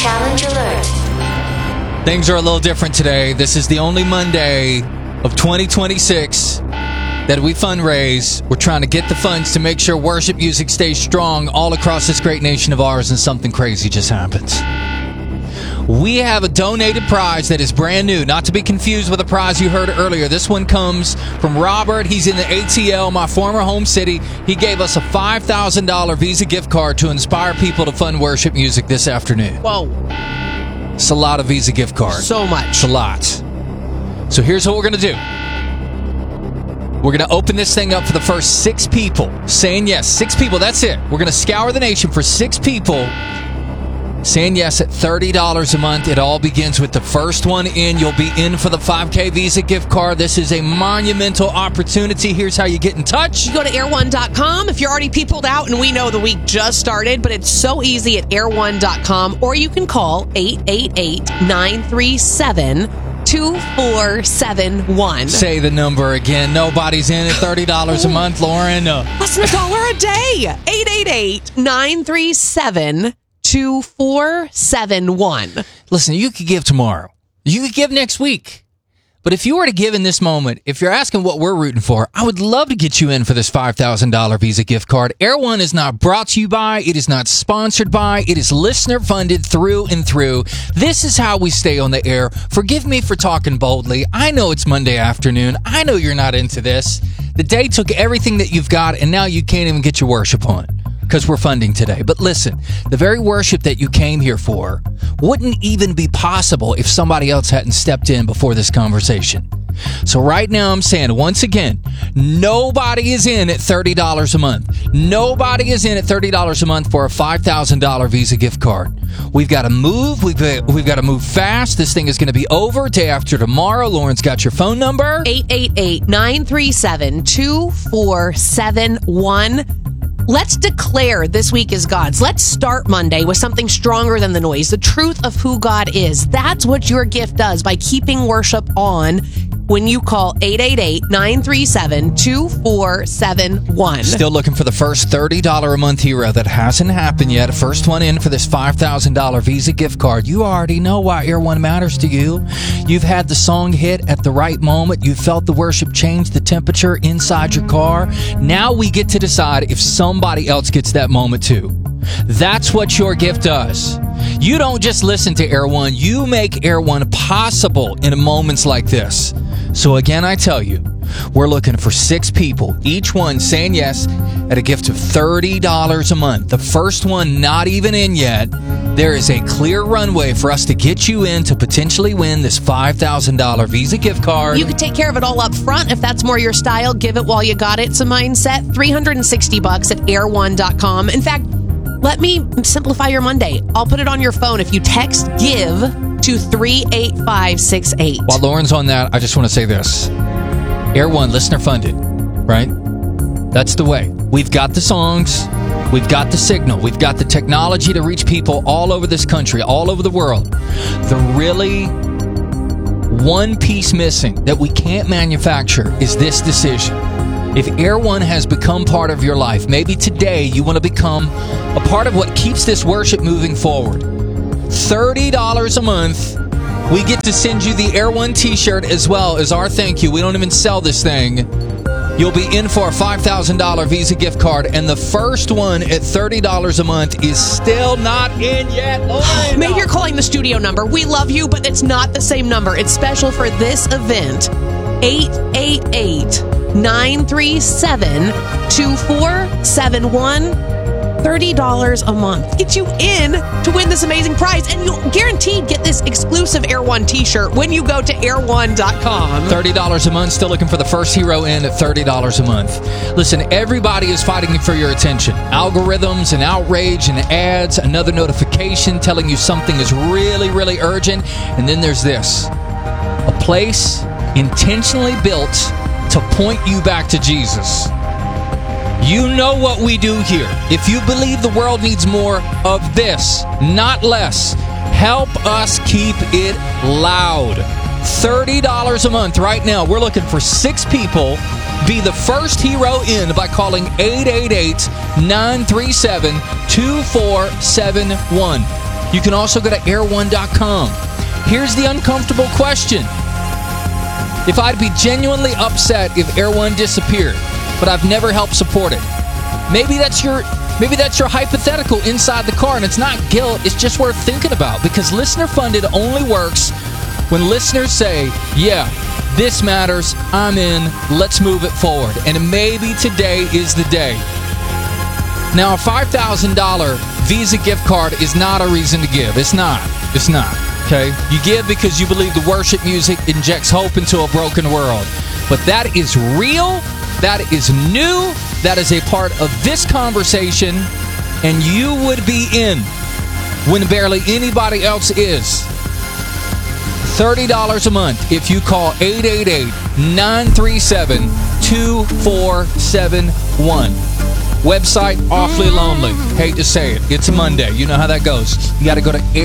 Challenge alert. Things are a little different today. This is the only Monday of 2026 that we fundraise. We're trying to get the funds to make sure worship music stays strong all across this great nation of ours, and something crazy just happens. We have a donated prize that is brand new, not to be confused with the prize you heard earlier. This one comes from Robert. He's in the ATL, my former home city. He gave us a $5,000 Visa gift card to inspire people to fund worship music this afternoon. Whoa. It's a lot of Visa gift cards. So much. It's a lot. So here's what we're going to do. We're going to open this thing up for the first 6 people saying yes. 6 people, that's it. We're going to scour the nation for 6 people saying yes at $30 a month. It all begins with the first one in. You'll be in for the 5K Visa gift card. This is a monumental opportunity. Here's how you get in touch. You go to air1.com if you're already peopled out, and we know the week just started, but it's so easy at air1.com, or you can call 888-937-2471. Say the number again. Nobody's in at $30 a month, Lauren. Less than $1 a day. 888-937-2471. Listen, you could give tomorrow. You could give next week. But if you were to give in this moment, if you're asking what we're rooting for, I would love to get you in for this $5,000 Visa gift card. Air One is not brought to you by, it is not sponsored by, it is listener funded through and through. This is how we stay on the air. Forgive me for talking boldly. I know it's Monday afternoon. I know you're not into this. The day took everything that you've got, and now you can't even get your worship on because we're funding today. But listen, the very worship that you came here for wouldn't even be possible if somebody else hadn't stepped in before this conversation. So right now I'm saying, once again, nobody is in at $30 a month. Nobody is in at $30 a month for a $5,000 Visa gift card. We've got to move. We've got to move fast. This thing is going to be over day after tomorrow. Lauren's got your phone number. 888-937-2471. Let's declare this week is God's. Let's start Monday with something stronger than the noise, the truth of who God is. That's what your gift does by keeping worship on when you call 888-937-2471. Still looking for the first $30 a month hero. That hasn't happened yet. First one in for this $5,000 Visa gift card. You already know why Air One matters to you. You've had the song hit at the right moment. You felt the worship change the temperature inside your car. Now we get to decide if somebody else gets that moment too. That's what your gift does. You don't just listen to Air One. You make Air One possible in moments like this. So again, I tell you, we're looking for 6 people, each one saying yes at a gift of $30 a month. The first one not even in yet. There is a clear runway for us to get you in to potentially win this $5,000 Visa gift card. You could take care of it all up front if that's more your style. Give it while you got it. It's a mindset. $360 at air1.com. In fact, let me simplify your Monday. I'll put it on your phone if you text GIVE to 38568. While Lauren's on that, I just want to say this. Air One, listener funded, right? That's the way. We've got the songs. We've got the signal. We've got the technology to reach people all over this country, all over the world. The really one piece missing that we can't manufacture is this decision. If Air One has become part of your life, maybe today you want to become a part of what keeps this worship moving forward. $30 a month. We get to send you the Air One t-shirt as well as our thank you. We don't even sell this thing. You'll be in for a $5,000 Visa gift card, and the first one at $30 a month is still not in yet. Maybe you're calling the studio number. We love you, but it's not the same number. It's special for this event. 888-937-2471. $30 a month. Get you in to win this amazing prize, and you'll guaranteed get this exclusive Air One t-shirt when you go to air1.com. $30 a month. Still looking for the first hero in at $30 a month. Listen, everybody is fighting for your attention. Algorithms and outrage and ads, another notification telling you something is really, really urgent. And then there's this. A place intentionally built to point you back to Jesus. You know what we do here. If you believe the world needs more of this, not less, help us keep it loud. $30 a month right now. We're looking for 6 people. Be the first hero in by calling 888-937-2471. You can also go to air1.com. Here's the uncomfortable question. If I'd be genuinely upset if Air One disappeared, but I've never helped support it, maybe that's your hypothetical inside the car, and it's not guilt. It's just worth thinking about, because listener funded only works when listeners say, yeah, this matters, I'm in, let's move it forward. And maybe today is the day. Now, a $5,000 Visa gift card is not a reason to give. It's not. Okay? You give because you believe the worship music injects hope into a broken world. But that is real. That is new. That is a part of this conversation. And you would be in when barely anybody else is. $30 a month if you call 888-937-2471. Website, awfully lonely. Hate to say it. It's a Monday. You know how that goes. You got to go to